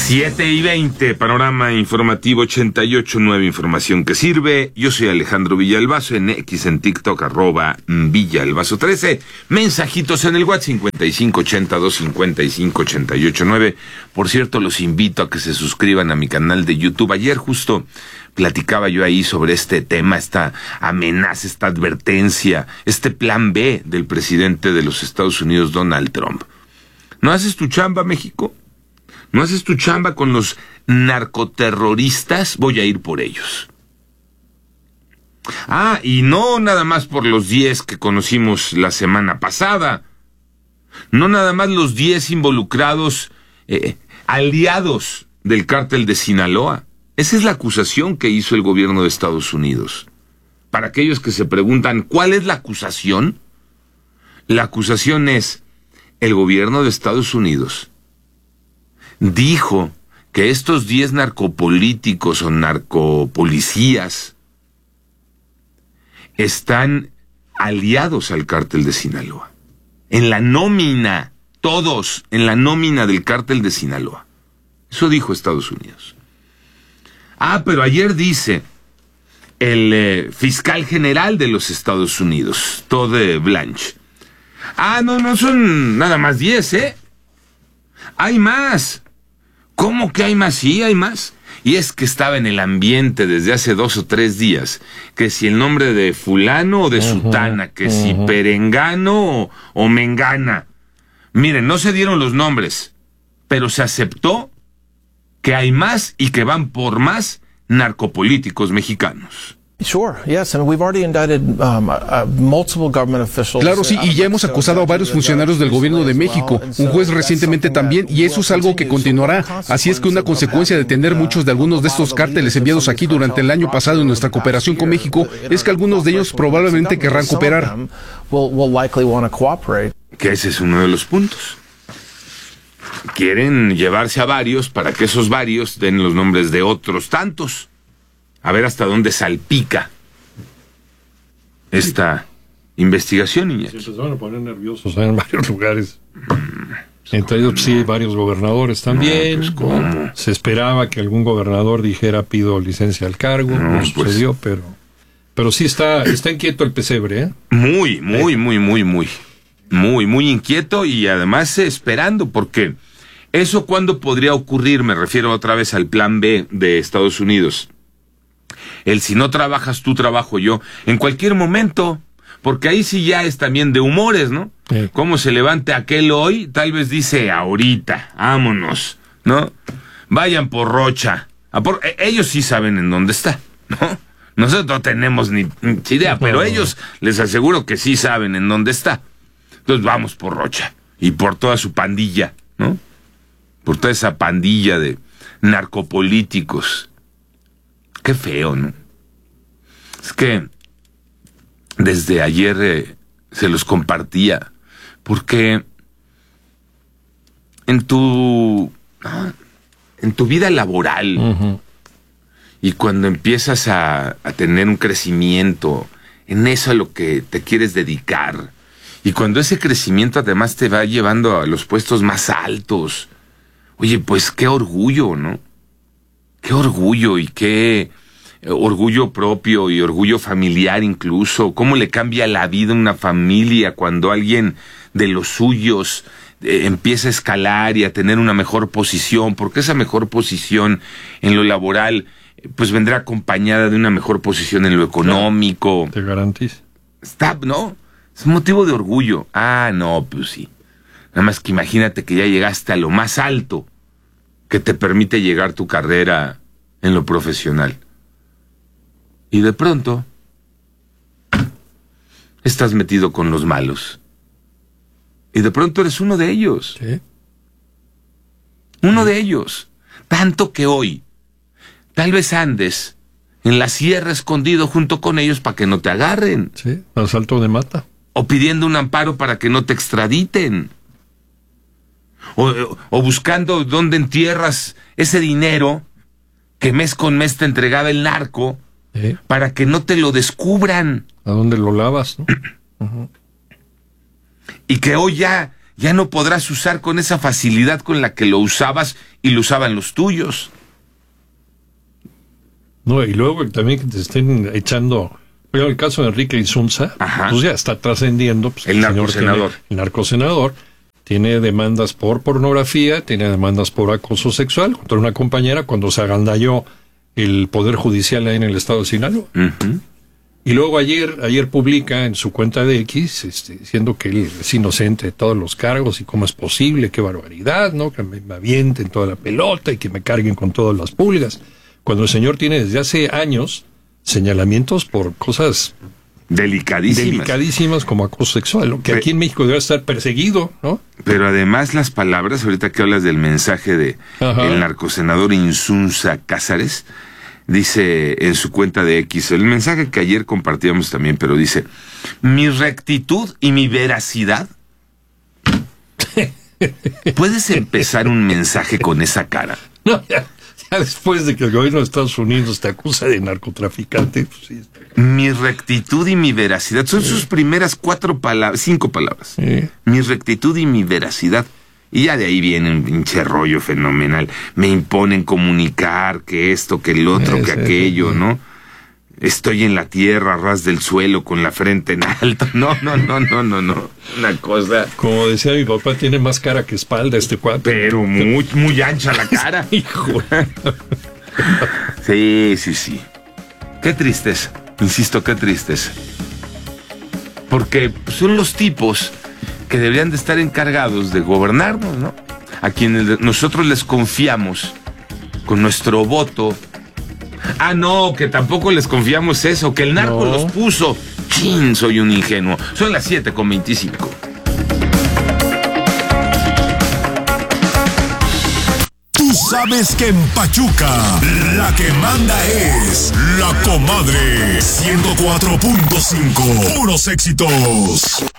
7:20, panorama informativo 88.9, información que sirve. Yo soy Alejandro Villalbazo, en X, en TikTok, @Villalbazo13. Mensajitos en el WhatsApp 5582558889. Por cierto, los invito a que se suscriban a mi canal de YouTube. Ayer justo platicaba yo ahí sobre este tema, esta amenaza, esta advertencia, este plan B del presidente de los Estados Unidos, Donald Trump. ¿No haces tu chamba, México? ¿No haces tu chamba con los narcoterroristas? Voy a ir por ellos. Y no nada más por los 10 que conocimos la semana pasada. No nada más los 10 involucrados, aliados del cártel de Sinaloa. Esa es la acusación que hizo el gobierno de Estados Unidos. Para aquellos que se preguntan, ¿cuál es la acusación? La acusación es, el gobierno de Estados Unidos dijo que estos 10 narcopolíticos o narcopolicías están aliados al cártel de Sinaloa. En la nómina, todos en la nómina del cártel de Sinaloa. Eso dijo Estados Unidos. Pero ayer dice el fiscal general de los Estados Unidos, Todd Blanche. No son nada más 10, Hay más. ¿Cómo que hay más? Sí, hay más. Y es que estaba en el ambiente desde hace 2 o 3 días, que si el nombre de fulano o de sutana, que si perengano o mengana. Miren, no se dieron los nombres, pero se aceptó que hay más y que van por más narcopolíticos mexicanos. Claro, sí, y ya hemos acusado a varios funcionarios del gobierno de México, un juez recientemente también, y eso es algo que continuará. Así es que una consecuencia de tener muchos de algunos de estos cárteles enviados aquí durante el año pasado en nuestra cooperación con México es que algunos de ellos probablemente querrán cooperar. Que ese es uno de los puntos. Quieren llevarse a varios para que esos varios den los nombres de otros tantos. A ver hasta dónde salpica esta investigación, Iñaki. Se empezaron a poner nerviosos en varios lugares. Entre ellos, sí, varios gobernadores también. ¿Cómo? Se esperaba que algún gobernador dijera pido licencia al cargo. No sucedió, pero sí está inquieto el pesebre, Muy inquieto y además esperando, porque eso ¿cuándo podría ocurrir? Me refiero otra vez al plan B de Estados Unidos. El si no trabajas tú, trabajo yo, en cualquier momento, porque ahí sí ya es también de humores, ¿no? Sí. Cómo se levante aquel hoy, tal vez dice ahorita, vámonos, ¿no? Vayan por Rocha. Ellos sí saben en dónde está, ¿no? Nosotros no tenemos ni idea, pero ellos les aseguro que sí saben en dónde está. Entonces vamos por Rocha y por toda su pandilla, ¿no? Por toda esa pandilla de narcopolíticos. Qué feo, ¿no? Es que desde ayer se los compartía, porque en tu vida laboral y cuando empiezas a tener un crecimiento en eso a lo que te quieres dedicar, y cuando ese crecimiento además te va llevando a los puestos más altos, oye, pues qué orgullo, ¿no? Qué orgullo y qué orgullo propio y orgullo familiar incluso. Cómo le cambia la vida a una familia cuando alguien de los suyos empieza a escalar y a tener una mejor posición, porque esa mejor posición en lo laboral pues vendrá acompañada de una mejor posición en lo económico. Te garantizo. ¿No? Es un motivo de orgullo. No, pues sí. Nada más que imagínate que ya llegaste a lo más alto que te permite llegar tu carrera en lo profesional. Y de pronto estás metido con los malos. Y de pronto eres uno de ellos. Sí. Uno de ellos. Tanto que hoy tal vez andes en la sierra escondido junto con ellos para que no te agarren. Sí, asalto de mata. O pidiendo un amparo para que no te extraditen. O buscando dónde entierras ese dinero que mes con mes te entregaba el narco, para que no te lo descubran. ¿A dónde lo lavas, no? Y que hoy ya ya no podrás usar con esa facilidad con la que lo usabas y lo usaban los tuyos. No, y luego también que te estén echando... Pero el caso de Enrique Insunza, pues ya está trascendiendo. Pues, el narcosenador. El narcosenador tiene demandas por pornografía, tiene demandas por acoso sexual contra una compañera cuando se agandalló el Poder Judicial ahí en el estado de Sinaloa. Uh-huh. Y luego ayer publica en su cuenta de X, diciendo que él es inocente de todos los cargos y cómo es posible, qué barbaridad, ¿no? Que me avienten toda la pelota y que me carguen con todas las pulgas. Cuando el señor tiene desde hace años señalamientos por cosas delicadísimas como acoso sexual, ¿no? Que aquí en México debe estar perseguido, ¿no? Pero además las palabras, ahorita que hablas del mensaje de el narcosenador Insunza Cázares, dice en su cuenta de X, el mensaje que ayer compartíamos también, pero dice, mi rectitud y mi veracidad. ¿Puedes empezar un mensaje con esa cara? No, ya después de que el gobierno de Estados Unidos te acusa de narcotraficante, pues sí. Mi rectitud y mi veracidad. Son sus primeras 5 palabras. Mi rectitud y mi veracidad. Y ya de ahí viene un pinche rollo fenomenal. Me imponen comunicar que esto, que el otro, que aquello, ¿no? Estoy en la tierra, a ras del suelo, con la frente en alto. No. Una cosa... Como decía mi papá, tiene más cara que espalda este cuate. Pero muy ancha la cara. Hijo. Sí. Qué tristeza. Insisto, qué tristeza. Porque son los tipos que deberían de estar encargados de gobernarnos, ¿no? A quienes nosotros les confiamos con nuestro voto. Ah, no, que tampoco les confiamos eso, que el narco los puso. ¡Chin! Soy un ingenuo. Son las 7:25. Tú sabes que en Pachuca la que manda es La Comadre 104.5. Puros éxitos.